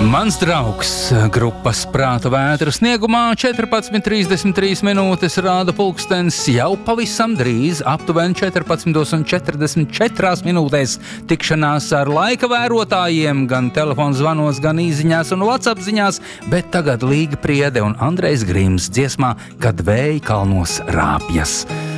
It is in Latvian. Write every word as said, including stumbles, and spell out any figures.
Mans draugs grupas Prāta vētra sniegumā četrpadsmit trīsdesmit trīs minūtes rāda pulkstens jau pavisam drīz, aptuveni četrpadsmit četrdesmit četras minūtēs tikšanās ar laika vērotājiem, gan telefonu zvanos, gan īziņās un WhatsApp ziņās, bet tagad Līga Priede un Andrejs Grims dziesmā, Kad vēji kalnos rāpjas.